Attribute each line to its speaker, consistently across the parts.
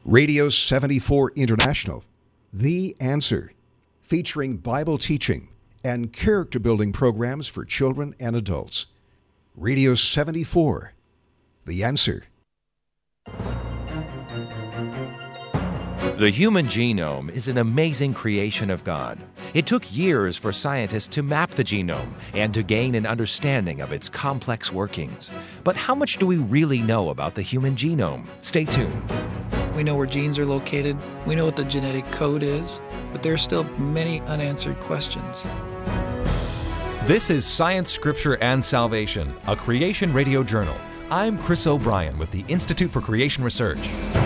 Speaker 1: Radio 74 International, The Answer, featuring Bible teaching and character-building programs for children and adults. Radio 74, The Answer.
Speaker 2: The human genome is an amazing creation of God. It took years for scientists to map the genome and to gain an understanding of its complex workings. But how much do we really know about the human genome? Stay tuned.
Speaker 3: We know where genes are located. We know what the genetic code is, but there are still many unanswered questions.
Speaker 4: This is Science, Scripture, and Salvation, a Creation Radio journal. I'm Chris O'Brien with the Institute for Creation Research.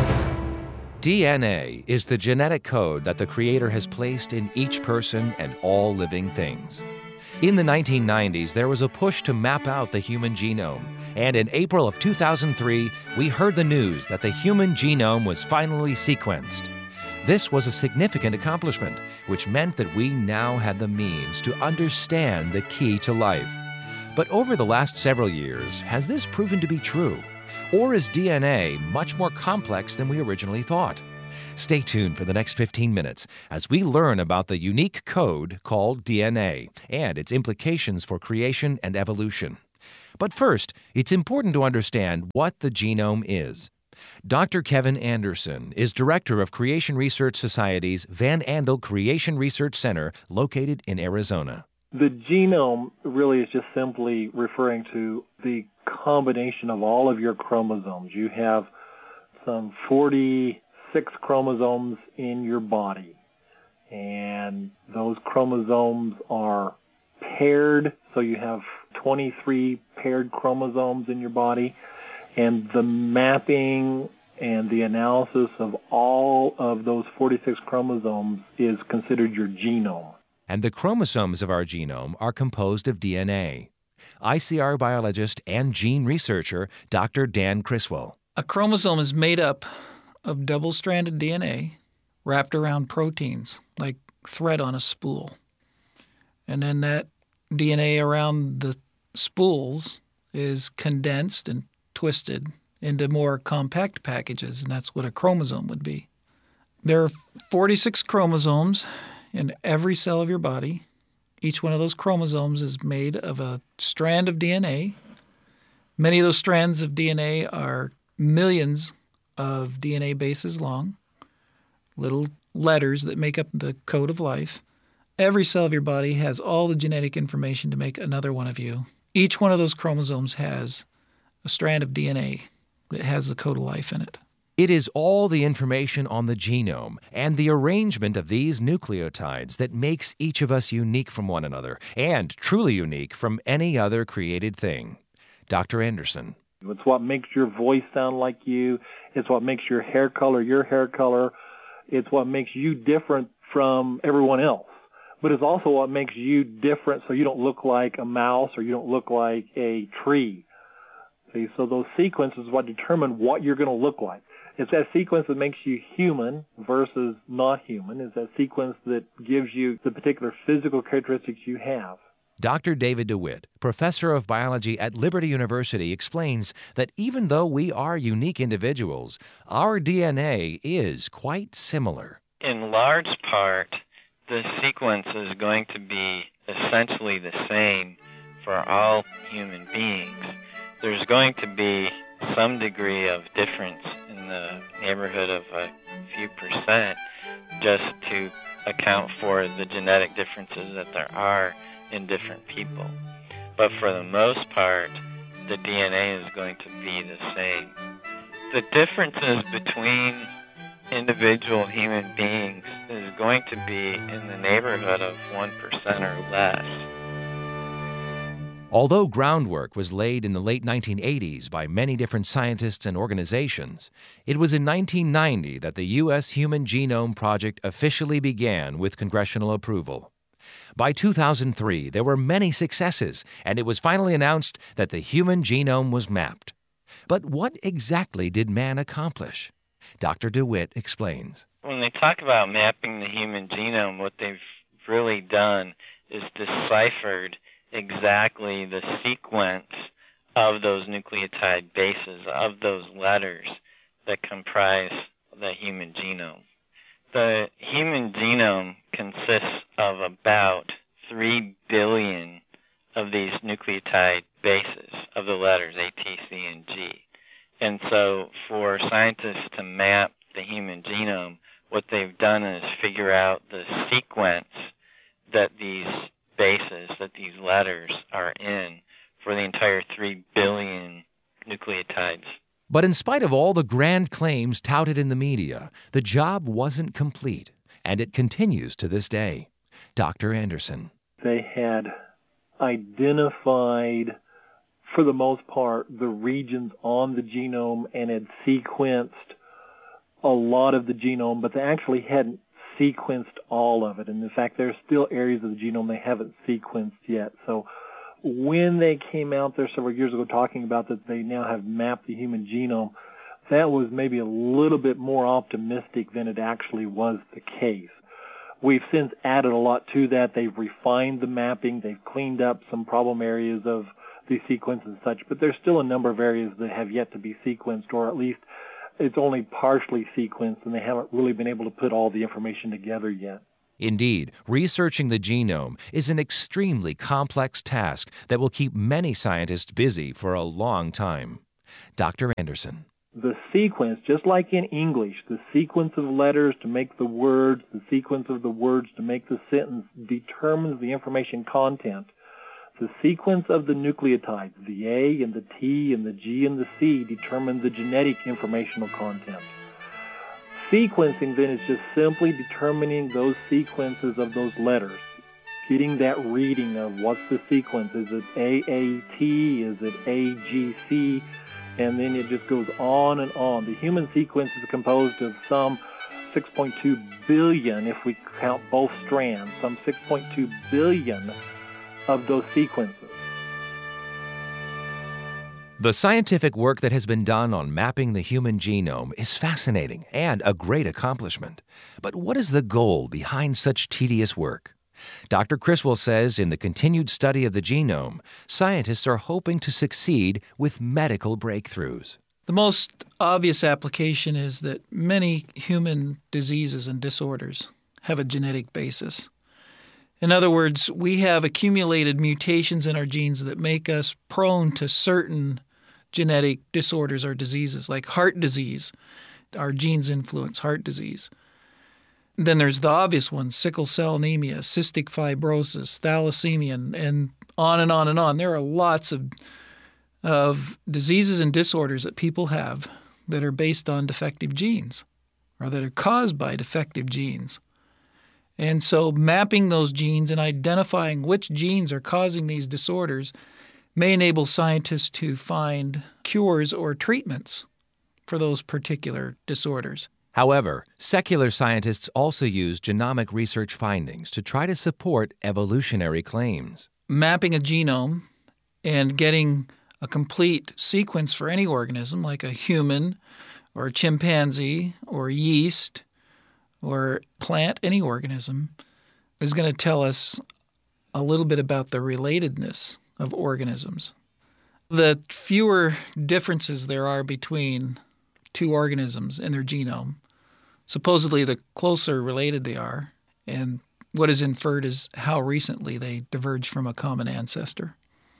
Speaker 2: DNA is the genetic code that the Creator has placed in each person and all living things. In the 1990s, there was a push to map out the human genome, and in April of 2003, we heard the news that the human genome was finally sequenced. This was a significant accomplishment, which meant that we now had the means to understand the key to life. But over the last several years, has this proven to be true? Or is DNA much more complex than we originally thought? Stay tuned for the next 15 minutes as we learn about the unique code called DNA and its implications for creation and evolution. But first, it's important to understand what the genome is. Dr. Kevin Anderson is director of Creation Research Society's Van Andel Creation Research Center located in Arizona.
Speaker 5: The genome really is just simply referring to the combination of all of your chromosomes. You have some 46 chromosomes in your body, and those chromosomes are paired, so you have 23 paired chromosomes in your body, and the mapping and the analysis of all of those 46 chromosomes is considered your genome.
Speaker 2: And the chromosomes of our genome are composed of DNA. ICR biologist and gene researcher Dr. Dan Criswell.
Speaker 3: A chromosome is made up of double-stranded DNA wrapped around proteins, like thread on a spool. And then that DNA around the spools is condensed and twisted into more compact packages, and that's what a chromosome would be. There are 46 chromosomes in every cell of your body. Each one of those chromosomes is made of a strand of DNA. Many of those strands of DNA are millions of DNA bases long, little letters that make up the code of life. Every cell of your body has all the genetic information to make another one of you. Each one of those chromosomes has a strand of DNA that has the code of life in it.
Speaker 2: It is all the information on the genome and the arrangement of these nucleotides that makes each of us unique from one another and truly unique from any other created thing. Dr. Anderson.
Speaker 5: It's what makes your voice sound like you. It's what makes your hair color your hair color. It's what makes you different from everyone else. But it's also what makes you different so you don't look like a mouse or you don't look like a tree. See, so those sequences what determine what you're going to look like. It's that sequence that makes you human versus not human. It's that sequence that gives you the particular physical characteristics you have.
Speaker 2: Dr. David DeWitt, professor of biology at Liberty University, explains that even though we are unique individuals, our DNA is quite similar.
Speaker 6: In large part, the sequence is going to be essentially the same for all human beings. There's going to be some degree of difference in the neighborhood of a few percent just to account for the genetic differences that there are in different people. But for the most part, the DNA is going to be the same. The differences between individual human beings is going to be in the neighborhood of 1% or less.
Speaker 2: Although groundwork was laid in the late 1980s by many different scientists and organizations, it was in 1990 that the U.S. Human Genome Project officially began with congressional approval. By 2003, there were many successes, and it was finally announced that the human genome was mapped. But what exactly did man accomplish? Dr. DeWitt explains.
Speaker 6: When they talk about mapping the human genome, what they've really done is deciphered exactly the sequence of those nucleotide bases, of those letters that comprise the human genome. The human genome consists of about 3 billion of these nucleotide bases of the letters A, T, C, and G. And so for scientists to map the human genome, what they've done is figure out the sequence that these bases, that these letters are in for the entire 3 billion nucleotides.
Speaker 2: But in spite of all the grand claims touted in the media, the job wasn't complete, and it continues to this day. Dr. Anderson.
Speaker 5: They had identified, for the most part, the regions on the genome and had sequenced a lot of the genome, but they actually hadn't sequenced all of it. And in fact, there are still areas of the genome they haven't sequenced yet. So when they came out there several years ago talking about that they now have mapped the human genome, that was maybe a little bit more optimistic than it actually was the case. We've since added a lot to that. They've refined the mapping. They've cleaned up some problem areas of the sequence and such, but there's still a number of areas that have yet to be sequenced, or at least it's only partially sequenced, and they haven't really been able to put all the information together yet.
Speaker 2: Indeed, researching the genome is an extremely complex task that will keep many scientists busy for a long time. Dr. Anderson.
Speaker 5: The sequence, just like in English, the sequence of letters to make the words, the sequence of the words to make the sentence determines the information content. The sequence of the nucleotides, the A and the T and the G and the C, determine the genetic informational content. Sequencing then is just simply determining those sequences of those letters, getting that reading of what's the sequence. Is it AAT? Is it AGC? And then it just goes on and on. The human sequence is composed of some 6.2 billion, if we count both strands, some 6.2 billion of those sequences.
Speaker 2: The scientific work that has been done on mapping the human genome is fascinating and a great accomplishment. But what is the goal behind such tedious work? Dr. Criswell says in the continued study of the genome, scientists are hoping to succeed with medical breakthroughs.
Speaker 3: The most obvious application is that many human diseases and disorders have a genetic basis. In other words, we have accumulated mutations in our genes that make us prone to certain genetic disorders or diseases, like heart disease. Our genes influence heart disease. Then there's the obvious ones, sickle cell anemia, cystic fibrosis, thalassemia, and on and on and on. There are lots of diseases and disorders that people have that are based on defective genes or that are caused by defective genes. And so mapping those genes and identifying which genes are causing these disorders may enable scientists to find cures or treatments for those particular disorders.
Speaker 2: However, secular scientists also use genomic research findings to try to support evolutionary claims.
Speaker 3: Mapping a genome and getting a complete sequence for any organism, like a human or a chimpanzee or yeast or plant, any organism, is going to tell us a little bit about the relatedness of organisms. The fewer differences there are between two organisms in their genome, supposedly the closer related they are, and what is inferred is how recently they diverged from a common ancestor.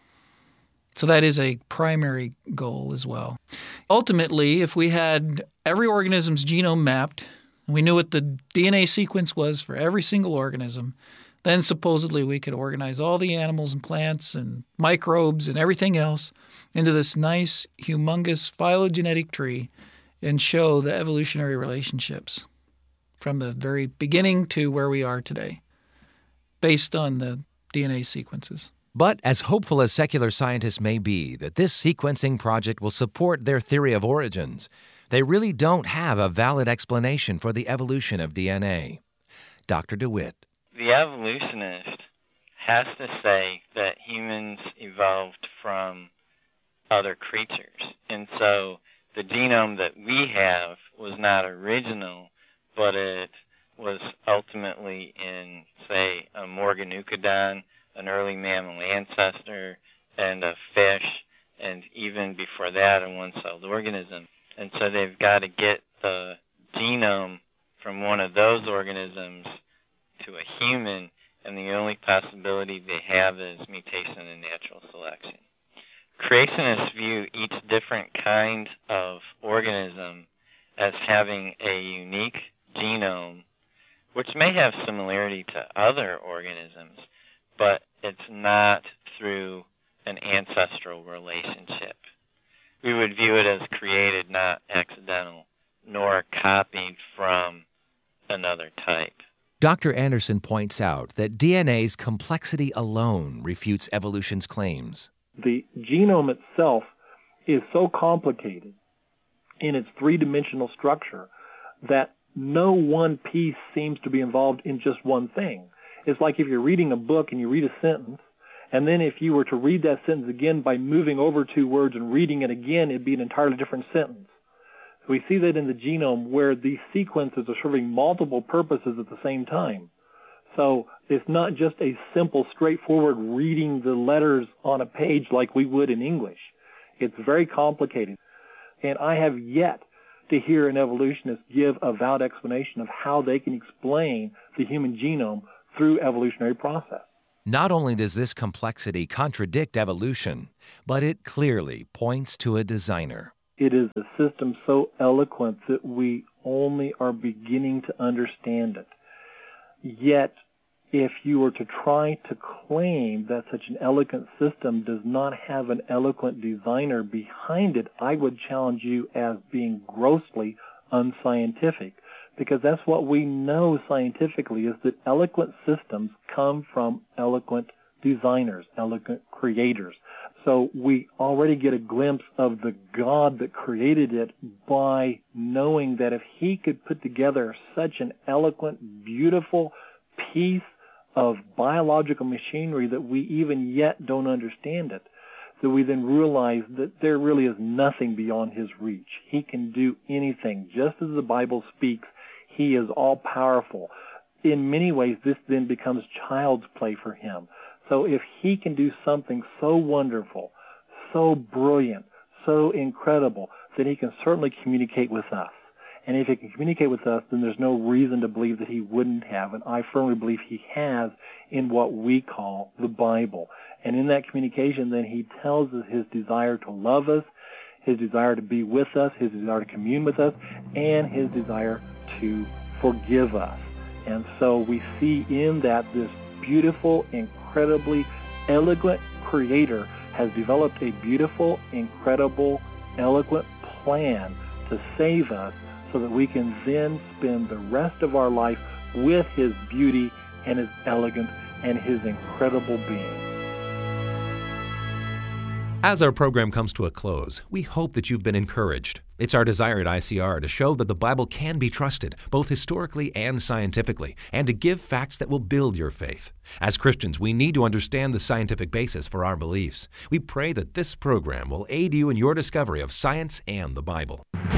Speaker 3: So that is a primary goal as well. Ultimately, if we had every organism's genome mapped, and we knew what the DNA sequence was for every single organism, then supposedly we could organize all the animals and plants and microbes and everything else into this nice, humongous phylogenetic tree and show the evolutionary relationships from the very beginning to where we are today, based on the DNA sequences.
Speaker 2: But as hopeful as secular scientists may be that this sequencing project will support their theory of origins, they really don't have a valid explanation for the evolution of DNA. Dr. DeWitt.
Speaker 6: The evolutionist has to say that humans evolved from other creatures. And so the genome that we have was not original, but it was ultimately in, say, a Morganucodon, an early mammal ancestor, and a fish, and even before that, a one-celled organism. And so they've got to get the genome from one of those organisms to a human, and the only possibility they have is mutation and natural selection. Creationists view each different kind of organism as having a unique genome, which may have similarity to other organisms, but it's not through an ancestral relationship. We would view it as created, not accidental, nor copied from another type.
Speaker 2: Dr. Anderson points out that DNA's complexity alone refutes evolution's claims.
Speaker 5: The genome itself is so complicated in its three-dimensional structure that no one piece seems to be involved in just one thing. It's like if you're reading a book and you read a sentence, and then if you were to read that sentence again by moving over 2 words and reading it again, it'd be an entirely different sentence. So we see that in the genome where these sequences are serving multiple purposes at the same time. So it's not just a simple, straightforward reading the letters on a page like we would in English. It's very complicated. And I have yet to hear an evolutionist give a valid explanation of how they can explain the human genome through evolutionary process.
Speaker 2: Not only does this complexity contradict evolution, but it clearly points to a designer.
Speaker 5: It is a system so eloquent that we only are beginning to understand it. Yet, if you were to try to claim that such an eloquent system does not have an eloquent designer behind it, I would challenge you as being grossly unscientific, because that's what we know scientifically, is that eloquent systems come from eloquent designers, eloquent creators. So we already get a glimpse of the God that created it by knowing that if he could put together such an eloquent, beautiful piece of biological machinery that we even yet don't understand it, that we then realize that there really is nothing beyond his reach. He can do anything. Just as the Bible speaks, he is all-powerful. In many ways, this then becomes child's play for him. So if he can do something so wonderful, so brilliant, so incredible, then he can certainly communicate with us. And if he can communicate with us, then there's no reason to believe that he wouldn't have. And I firmly believe he has in what we call the Bible. And in that communication, then he tells us his desire to love us, his desire to be with us, his desire to commune with us, and his desire to forgive us. And so we see in that this beautiful, incredibly eloquent creator has developed a beautiful, incredible, eloquent plan to save us so that we can then spend the rest of our life with his beauty and his elegance and his incredible being.
Speaker 4: As our program comes to a close, we hope that you've been encouraged. It's our desire at ICR to show that the Bible can be trusted, both historically and scientifically, and to give facts that will build your faith. As Christians, we need to understand the scientific basis for our beliefs. We pray that this program will aid you in your discovery of science and the Bible.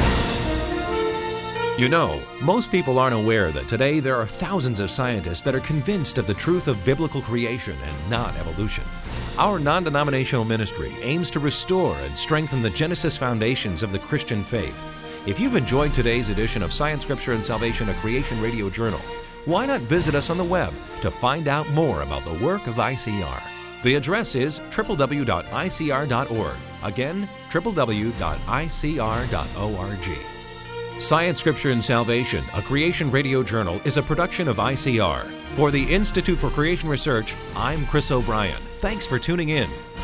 Speaker 4: You know, most people aren't aware that today there are thousands of scientists that are convinced of the truth of biblical creation and not evolution. Our non-denominational ministry aims to restore and strengthen the Genesis foundations of the Christian faith. If you've enjoyed today's edition of Science, Scripture, and Salvation, a Creation Radio Journal, why not visit us on the web to find out more about the work of ICR? The address is www.icr.org. Again, www.icr.org. Science, Scripture, and Salvation, a Creation Radio Journal, is a production of ICR. For the Institute for Creation Research, I'm Chris O'Brien. Thanks for tuning in.